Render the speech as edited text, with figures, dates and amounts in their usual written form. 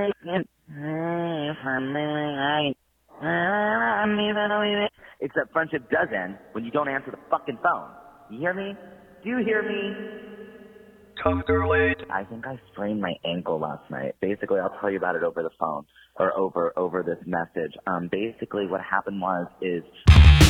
It's that friendship does end when you don't answer the fucking phone. You hear me? Do you hear me? Tough girl. I think I sprained my ankle last night. Basically, I'll tell you about it over the phone or over this message. Basically, what happened is